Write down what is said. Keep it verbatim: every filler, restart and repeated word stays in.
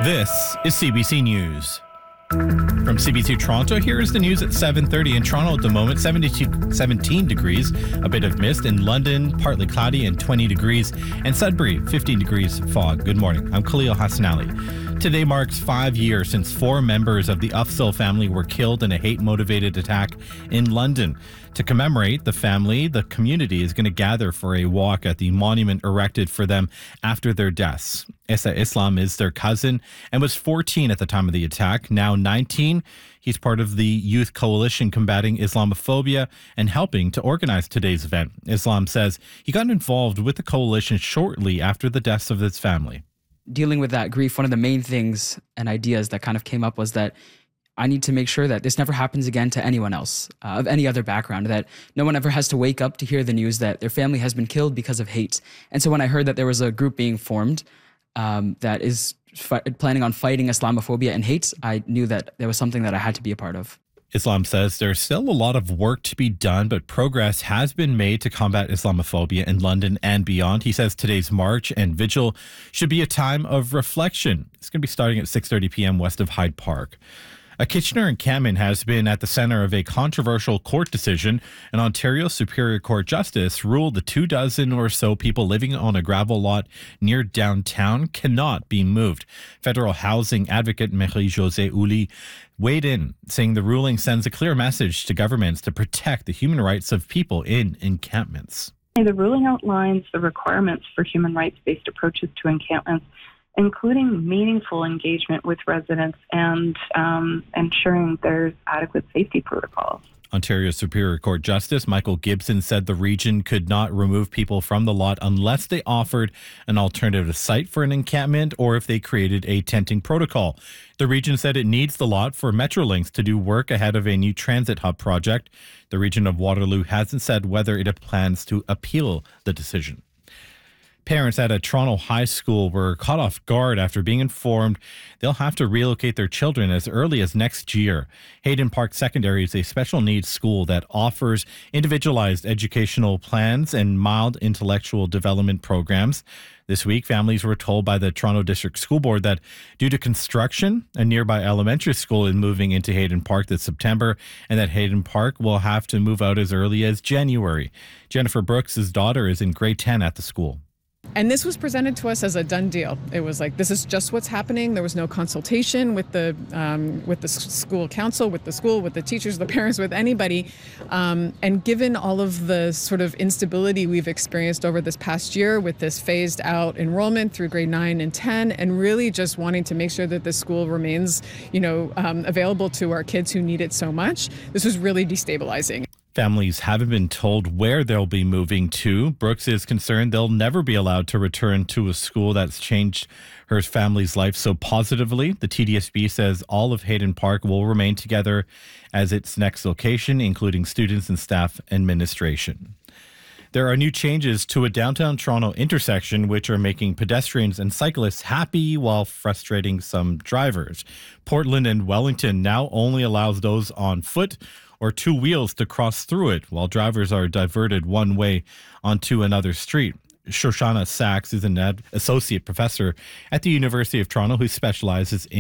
This is C B C News. From C B C Toronto, here is the news at seven thirty. In Toronto at the moment, seventy-two, seventeen degrees, a bit of mist. In London, partly cloudy and twenty degrees. And Sudbury, fifteen degrees, fog. Good morning. I'm Khalil Hassan Ali. Today marks five years since four members of the Ufsul family were killed in a hate-motivated attack in London. To commemorate the family, the community is going to gather for a walk at the monument erected for them after their deaths. Issa Islam is their cousin and was fourteen at the time of the attack, now nineteen. He's part of the Youth Coalition combating Islamophobia and helping to organize today's event. Islam says he got involved with the coalition shortly after the deaths of his family. Dealing with that grief, one of the main things and ideas that kind of came up was that I need to make sure that this never happens again to anyone else uh, of any other background, that no one ever has to wake up to hear the news that their family has been killed because of hate. And so when I heard that there was a group being formed um, that is fi- planning on fighting Islamophobia and hate, I knew that there was something that I had to be a part of. Islam says there's still a lot of work to be done, but progress has been made to combat Islamophobia in London and beyond. He says today's march and vigil should be a time of reflection. It's going to be starting at six thirty p.m. west of Hyde Park. A Kitchener encampment has been at the center of a controversial court decision. An Ontario Superior Court justice ruled the two dozen or so people living on a gravel lot near downtown cannot be moved. Federal housing advocate Marie-Josée Houle weighed in, saying the ruling sends a clear message to governments to protect the human rights of people in encampments. The ruling outlines the requirements for human rights-based approaches to encampments, including meaningful engagement with residents and um, ensuring there's adequate safety protocols. Ontario Superior Court Justice Michael Gibson said the region could not remove people from the lot unless they offered an alternative site for an encampment or if they created a tenting protocol. The region said it needs the lot for Metrolinx to do work ahead of a new transit hub project. The region of Waterloo hasn't said whether it plans to appeal the decision. Parents at a Toronto high school were caught off guard after being informed they'll have to relocate their children as early as next year. Hayden Park Secondary is a special needs school that offers individualized educational plans and mild intellectual development programs. This week, families were told by the Toronto District School Board that due to construction, a nearby elementary school is moving into Hayden Park this September, and that Hayden Park will have to move out as early as January. Jennifer Brooks' daughter is in grade ten at the school. And this was presented to us as a done deal. It was like, this is just what's happening. There was no consultation with the um, with the school council, with the school, with the teachers, the parents, with anybody. Um, and given all of the sort of instability we've experienced over this past year with this phased out enrollment through grade nine and ten, and really just wanting to make sure that the school remains, you know, um, available to our kids who need it so much, this was really destabilizing. Families haven't been told where they'll be moving to. Brooks is concerned they'll never be allowed to return to a school that's changed her family's life so positively. The T D S B says all of Hayden Park will remain together as its next location, including students and staff administration. There are new changes to a downtown Toronto intersection which are making pedestrians and cyclists happy while frustrating some drivers. Portland and Wellington now only allows those on foot or two wheels to cross through it, while drivers are diverted one way onto another street. Shoshana Sachs is an associate professor at the University of Toronto who specializes in